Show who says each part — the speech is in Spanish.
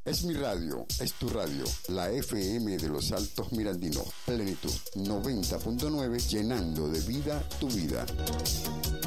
Speaker 1: Es mi radio, es tu radio, la FM de los Altos Mirandinos. Plenitud 90.9, llenando de vida tu vida.